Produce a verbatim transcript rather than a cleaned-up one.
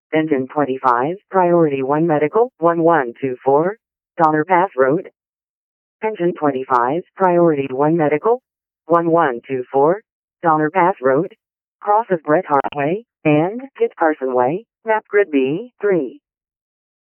Engine twenty-five, Priority one Medical, one one two four, Donner Pass Road. Engine twenty-five, Priority one Medical, one one two four, Donner Pass Road. Crosses Bret Hart Way and Kit Carson Way, map grid B three.